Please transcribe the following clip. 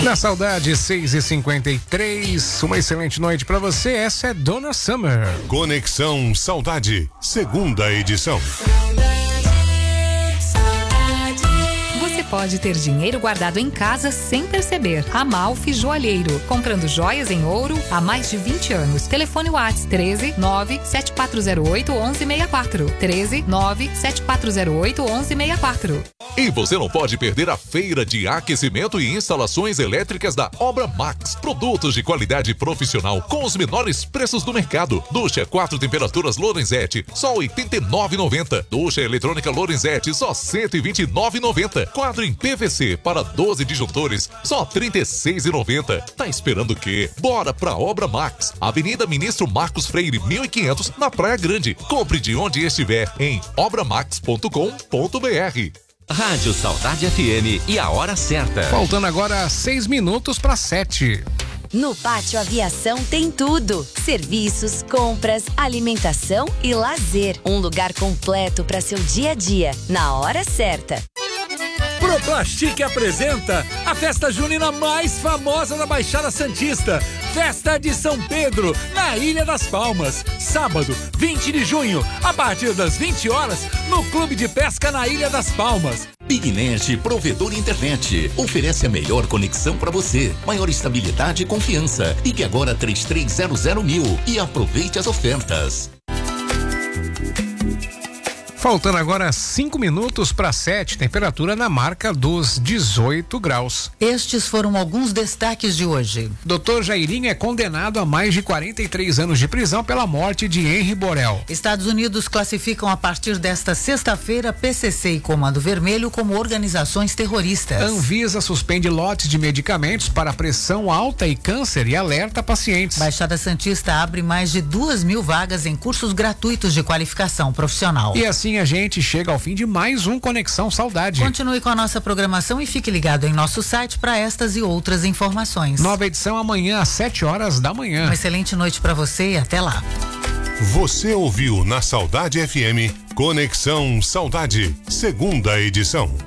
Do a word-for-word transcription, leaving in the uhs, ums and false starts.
Na Saudade, seis e cinquenta e três, uma excelente noite pra você, essa é Donna Summer. Conexão Saudade, segunda edição. Você pode ter dinheiro guardado em casa sem perceber. Amalfi Joalheiro, comprando joias em ouro há mais de vinte anos. Telefone WhatsApp treze nove sete quatro zero oito onze seis quatro. treze nove sete quatro zero oito onze seis quatro. E você não pode perder a feira de aquecimento e instalações elétricas da Obra Max. Produtos de qualidade profissional com os menores preços do mercado. Ducha quatro temperaturas Lorenzetti, só oitenta e nove reais e noventa centavos. Ducha eletrônica Lorenzetti, só cento e vinte e nove reais e noventa centavos. Quadro em P V C para doze disjuntores, só trinta e seis reais e noventa centavos. Tá esperando o quê? Bora pra Obra Max. Avenida Ministro Marcos Freire, mil e quinhentos, na Praia Grande. Compre de onde estiver em obramax ponto com ponto br. Rádio Saudade F M e a hora certa. Faltando agora seis minutos para sete. No Pátio Aviação tem tudo: serviços, compras, alimentação e lazer. Um lugar completo para seu dia a dia, na hora certa. Proplastic apresenta a festa junina mais famosa da Baixada Santista. Festa de São Pedro, na Ilha das Palmas. Sábado, vinte de junho, a partir das vinte horas, no Clube de Pesca na Ilha das Palmas. Bignet, provedor internet, oferece a melhor conexão para você, maior estabilidade e confiança. Ligue agora três três zero zero mil e aproveite as ofertas. Faltando agora cinco minutos para sete, temperatura na marca dos dezoito graus. Estes foram alguns destaques de hoje. Doutor Jairinho é condenado a mais de quarenta e três anos de prisão pela morte de Henri Borel. Estados Unidos classificam a partir desta sexta-feira P C C e Comando Vermelho como organizações terroristas. Anvisa suspende lotes de medicamentos para pressão alta e câncer e alerta pacientes. Baixada Santista abre mais de duas mil vagas em cursos gratuitos de qualificação profissional. E assim a gente chega ao fim de mais um Conexão Saudade. Continue com a nossa programação e fique ligado em nosso site para estas e outras informações. Nova edição amanhã às sete horas da manhã. Uma excelente noite para você e até lá. Você ouviu na Saudade F M Conexão Saudade, segunda edição.